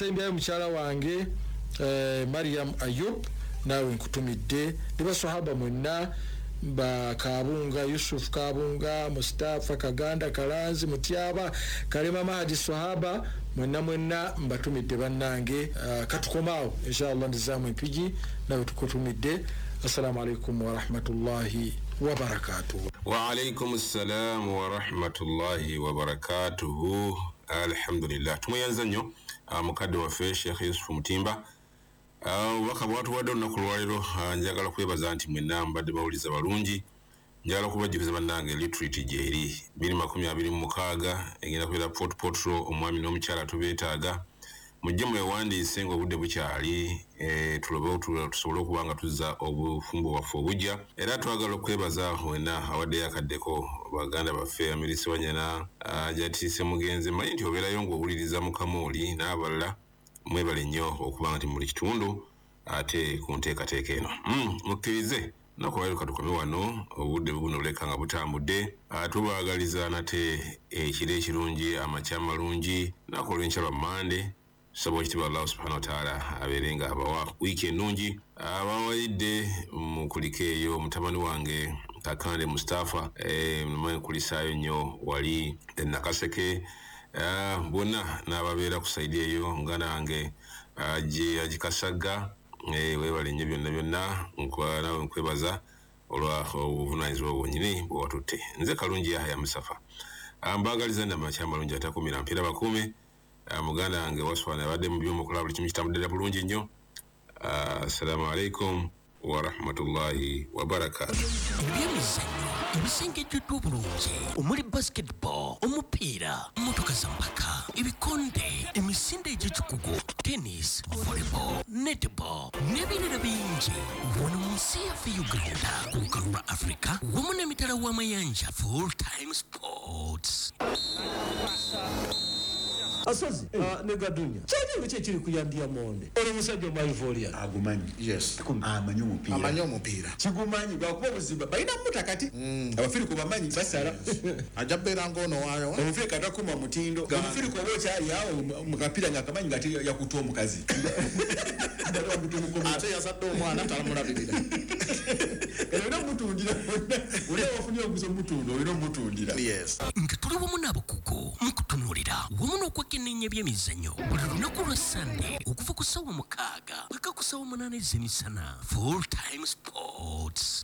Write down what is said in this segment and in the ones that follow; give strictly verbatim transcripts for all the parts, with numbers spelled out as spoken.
sembya mukyala wange eh, Mariam Ayub nawe nkutumidde ne basahaba mwenna ba Kabunga Yusuf Kabunga Mustafa Kaganda Kalanzi Mutyaba Kalema Mahadi Sahaba mwenna mwenna mbatumidde bannange uh, katukomaawo inshallah ndizamu empigi nawe tukutumidde. Assalamu alaikum wa rahmatullahi wa barakatuh. Wa alaikum assalam wa rahmatullahi wa barakatuh. Alhamdulillah tumuyanza nnyo mukadde waffe Sheikh Yusuf Mutimba. Uh, waka watu wado na kulwaliro uh, njagala kwebaza nti mwenna mbadde bawuliza balungi njagala kubajjukiza bannange Literate Jeri biri makumi abiri mu mukaaga egenda kubeera Port Potro omwami n'omukyala tubeetaaga mujje mwewandiise ng'obudde bukyali e, tulobe tusobole okubanga tuzza obufumbo waffe obujja era twagala okwebaza wenna awaddeyo akaddeko baganda baffe Amirisi Wanyana uh, jatiise mugenzi manyi nti obeerayo ng'owuliriza mu Kamooli n'abalala mwebale nnyo okubanga nti muli kitundu ate ku nteekateeka eno mm, mukkirize nakubaliro katukomye wano obudde bubunoleka nga butambudde tubaagaliza nate ekiro ekirungi amakya amalungi nakolwenkya Mande sabo ekitiibwa Allah subhanahu wa ta'ala abeerenga abawa wiiki ennungi abawalidde mukulika eyo mutabani wange Kakande Mustafa eh, mmanyi kulisaayo nnyo wali Nakaseke Uh, bonna n'ababeera kusaidia eyo nga nange aje agikasaga eh webale nnyo byonna byonna nkwa nawe nkwebaza olwa obuvunaanyizibwa bwonyini bwe watutte nze Kalungi Yahya Musafa ambagaliza ndamakya amalungi atakumira mpira bakumi muganda wange waswana abadde mu by'omukola buli kimu kitambudde bulungi nnyo. Assalamu alaikum wa rahmatullahi wa barakatuh. Ebisenge by'obulungi omuli basketball omupiira motoka zampaka ebikonde emisinde egy'ekikugu tennis volleyball netball n'ebirala bingi wano mu nsi yaffe Uganda ku lukalu lwa Africa wamu n'emitala w'amayanja full time sports. Asozi uh, negadunya chani biche kiri kuyandia monde ole musajja mu Ivoria agumanyi yes amanyi omupira amanyi omupira kigumanyi bakuba buziba balina mutakati mm. abafiri ko bamanyi basara ajabera ngono wayo omufiri katakuma mutindo omufiri ko bocha yawo mukapira nyakamanyi ngati yakutoa omukazi ndalo mtu mukomo ate yasadde omwana talamulabirira era mutundira ole wafunye okuzo mutundo ole mutundira yes nkatuli wamu n'abakugu mukutunulira wamu n'okwekenneenya by'emizannyo buli lunaku lwa Sunday okuva ku ssaawa mukaaga paka ku ssaawa munaana ez'emisana full time sports.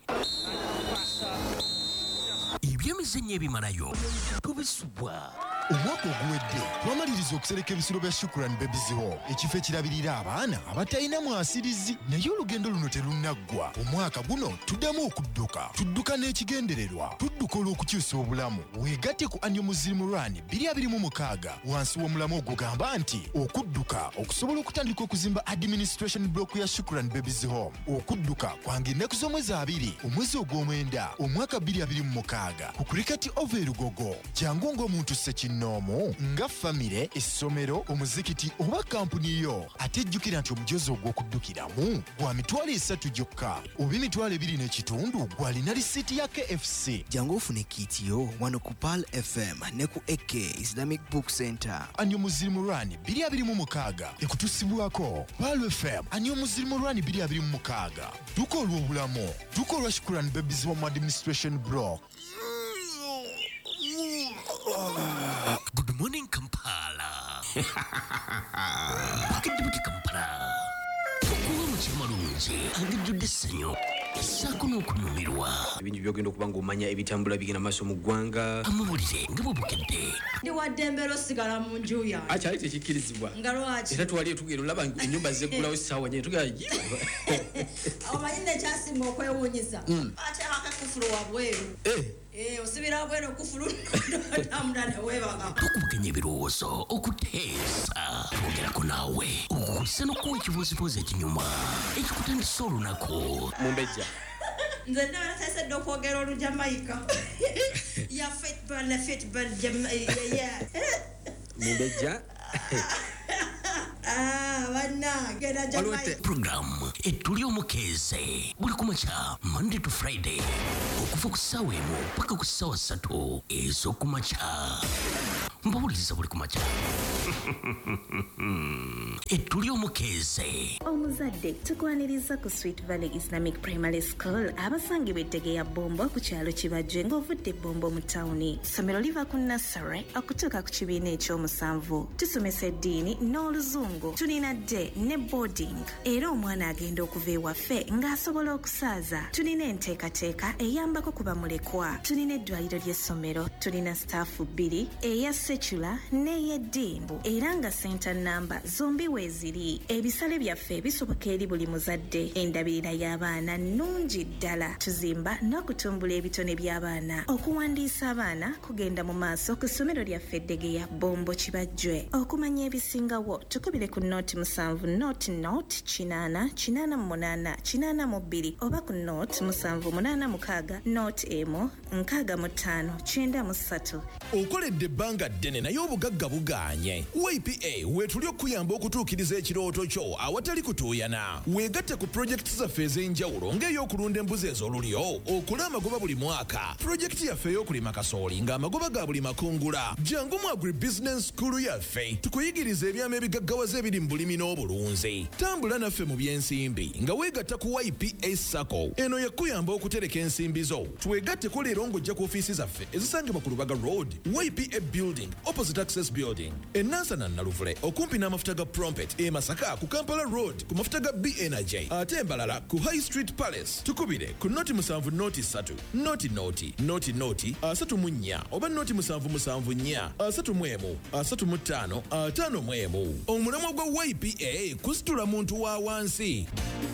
Ebyemizannyo ebimalayo tubisubwa. Omwaka oguwedde twamaliriza okusereka ebisiro bya Shukran Babies Hall ekifo ekirabirira abaana abatalina mwasirizi naye olugendo luno terunaggwa. Omwaka guno tuddamu okudduka tudduka n'ekigendererwa tudduka olw'okukyusa obulamu weegatte ku Annual Muslim Run bbiri abiri mu mukaaga wansi w'omulamu ogugamba nti okudduka okusobola okutandika okuzimba administration block ya Shukran Babies Hall. Okudduka kwange ennaku z'omwezi abiri omwezi ogw'omwenda omwaka bbiri abiri mu mukaaga ku Cricket Over Lugogo jangu ng'omuntu sekino nomo nga famire essomero omuzikiti oba kampuni yo ate jjukira nti omujozi ogw'okuddukiramu gwa mitwalo esatu gyokka oba emitwalo ebiri n'ekitundu gwalina lisiiti ya K F C. Jangu ofune kiitiyo wano ku Pal F M ne ku A K Islamic Book Center. Annual Muslim Run bbiri abiri mu mukaaga ekutusibwako Pal F M. Annual Muslim Run bbiri abiri mu mukaaga duka olw'obulamu duka olwa Shukran Babies Home Administration Block. Good morning Kampala. Pakidibuti Kampala. Okuwa mu kimalungi angijjudde essanyu essaako n'okunyumirwa. Ebintu byogenda okuba ng'omanya ebitambula bigenda maaso mu ggwanga. Amawulire nga bwebukedde. Ndi waddembera osigala mu nju yange. Akyali tekikkirizibwa. Nga lwaki? Era twali tugenda olaba ennyumba zeggulawo essaawa nnyini tugenda yiwa. Omanyi nekyasinga okwewuunyisa. Ate akakufulu wabweru. Eh. Eh, osibira bweno kufulu tamdane webaga. Tukubukenya ebirowoozo okuteesa twogerako naawe okukusa n'okuwa ekibuuzibuuzi ekinyuma ekikutandisa olunaku. Mumbejja. Nze ndabona tasedde okwogera olujamaika. Ya football na football Jamaica. Mumbejja. Ah, bana gena Jamaica. Program etuli omukeeze buli kumakya Monday to Friday okuva ku ssaawa emu paka ku ssaawa ssatu ez'okumakya. mbawuliriza buli kumakya ettuli omukeze omuzadde tukwaniriza ku Sweet Valley Islamic Primary School abasangibwa Eddegeya Bombo ku kyalo Kibajje ng'ovudde Bombo mu tawuni. Ssomero liva ku nursery okutuuka ku kibiina ekyomusanvu. Tusomesa eddiini n'oluzungu. Tulina dde ne boarding era omwana agenda okuva ewaffe ng'asobola okusaaza. Tulina enteekateeka eyambako ku bamulekwa. Tulina eddwaliro ly'essomero. Tulina staafu bbiri eya secular n'ey'eddimbu era nga center namba zombi weeziri. Ebisale byaffe bisoboka eri buli muzadde. Endabirira y'abaana nnungi ddala. Tuzimba n'okutumbula ebitone by'abaana. Okuwandiisa abaana kugenda mu maaso ku ssomero lyaffe Eddegeya Bombo Kibajje. Okumanya ebisingawo tukubire ku nooti musanvu nooti nooti kinaana kinaana mu munaana kinaana mu bbiri oba ku nooti musanvu munaana mukaaga nooti emu nkaaga mu ttaano kyenda mu ssatu. Okoledde ebbanga ddene naye obugagga bugaanye. Y P A weetuli okuyamba okutuukiriza ekirooto kyo awatali kutuuyana. Weegatte ku pulojekiti zaffe ez'enjawulo ng'ey'okulunda embuzi ez'olulyo, okule amagoba buli mwaka. Pulojekiti yaffe ey'okulima kasooli ng'amagoba ga buli makungula. Jangu mu agribusiness school yaffe tukuyigiriza ebyama ebigaggawaza ebiri mu bulimi n'obulunzi. Tambula naffe mu by'ensimbi nga weegatta ku Y P A Sacco. Eno yakuyamba okutereka ensimbi zo. Twegatteko leero ng'ojja ku ofiisi zaffe ezisangibwa ku Lubaga Road, Y P A Building, opposite Access Building. Enansana Naluvule okumpi n'amafuta ga Prompet e Masaka ku Kampala Road ku mafuta ga B Energy. Ate Mbalala ku High Street Palace. Tukubire ku noti musanvu noti ssatu noti noti noti noti asatu mu nnya oba noti musanvu musanvu nnya asatu mu emu asatu mu ttaano ataano mu emu. Omulamwa gwa Y P A kusitula muntu wa wansi.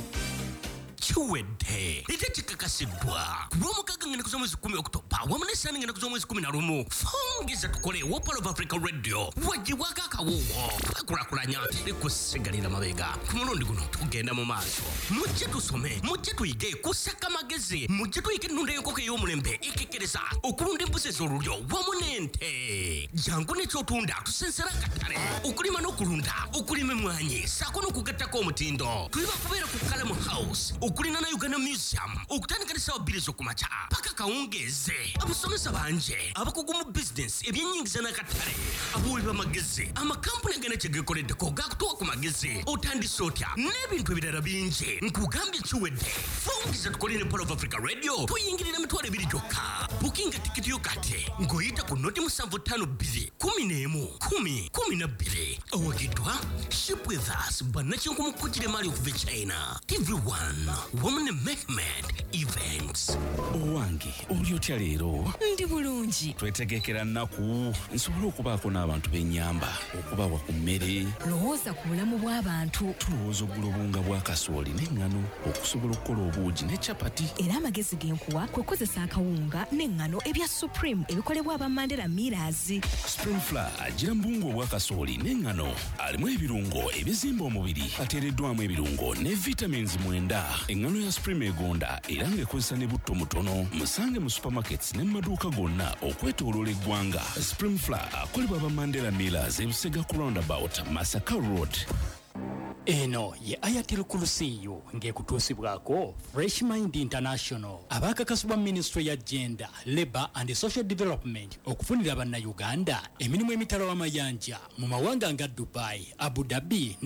Kiwedde ate kikakasiddwa ku lw'omukaaga ngenda kuza mwezi kumi Oktoba wamu n'essaani ngenda kuza mwezi kumi na lumu. Fongeza tukole Wopal of Africa Radio wagibwako akawuuwo twakulakulanya tekusigalira mabega. Ku mulundi guno tugenda mu maaso. Mujje tusome, mujje tuyige kusaka magezi, mujje tuyige ennunda y'enkoko ey'omulembe ekekkereza okulunda embuzi ez'olulyo wamu n'ente. Jangu n'ekyotunda tusensera akatale okulima n'okulunda okulima emmwanyi ssaako n'okugattako omutindo. Tuli bakubeera ku Kalamu House okulina na Uganda Museum okutandika n'essaawa bbiri z'okumakya paka kawungeeze. Abasomesa banje abakugu mu bizinesi ebyennyingiza n'akatale abawi b'amagezi amakampuni agenda kye geekoleddeko gaakutuwa ku magezi otandise otya n'ebintu ebirala bingi nkugambye kiwedde. Fongeza tukole ne Pole of Africa Radio tuyingirira mitwalo ebiri gyokka. Bukinga tikiti yo kati ng'oyita ku noti musanvu ttaano bbiri kumi n'emu kumi kumi na bbiri. Owagiddwa Ship with Us bannakinku mu kkujjira emaali okuva e China. T V one Woman Mehmet Events. Owange oli otya leero? Ndi bulungi. Twetegekera nnaku nsobole okubaako n'abantu b'ennyamba okubawa ku mmere. Lowooza ku bulamu bw'abantu. Tulowooza oggula obunga bwa kasooli n'eŋŋano okusobola okukola obuugi ne capati. Era amagezi genkuwa kwe kukozesa akawunga n'eŋŋano ebya Supreme ebikolebwa aba Mandela Millers. Spring Flour agira mbungu obwa kasooli n'eŋŋano alimu ebirungo ebizimba omubiri ateereddwamu ebirungo ne vitamins mwenda. Engano ya Supreme egonda era ng'ekozesa ne butto mutono. Musange mu supermarkets ne mu maduuka gonna okwetooloola eggwanga. Spring Flour akolebwa aba Mandela Millers e Busega ku roundabout Masaka Road. Eno ye Ayatel Kulusiyo ng'ekutuusibwako Fresh Mind International abakakasibwa Ministry ya Gender, Labour and Social Development okufunira bannayuganda emirimu emitalo w'amayanja mu mawanga nga Dubai, Abu Dhabi